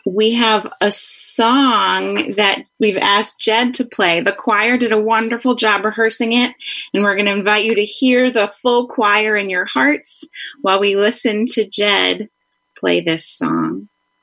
we have a song that we've asked Jed to play. The choir did a wonderful job rehearsing it, and we're going to invite you to hear the full choir in your hearts while we listen to Jed play this song.